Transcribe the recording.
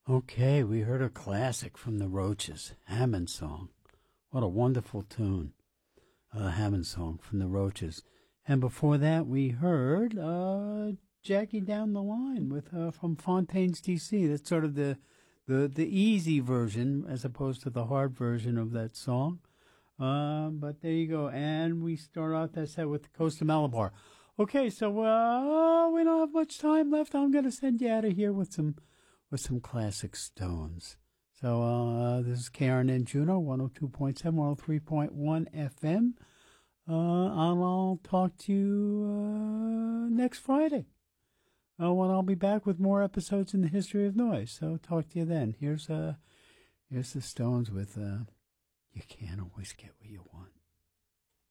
Okay, we heard a classic from the Roaches, Hammond Song. What a wonderful tune. Hammond Song from the Roaches. And before that, we heard Jackie Down the Line with from Fontaines DC. That's sort of the easy version as opposed to the hard version of that song. But there you go. And we start out that set with Coast of Malabar. Okay, so we don't have much time left. I'm going to send you out of here with some classic Stones. So this is KRNN Juneau, 102.7, 103.1 FM. And I'll talk to you next Friday when I'll be back with more episodes in the history of noise. So talk to you then. Here's the Stones with You Can't Always Get What You Want.